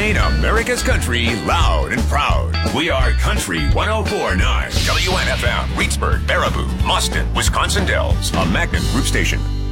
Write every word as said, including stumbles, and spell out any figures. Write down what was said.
Playing America's country loud and proud. We are Country one oh four point nine. W N F M, Reedsburg, Baraboo, Austin, Wisconsin Dells. A Magnum Group station.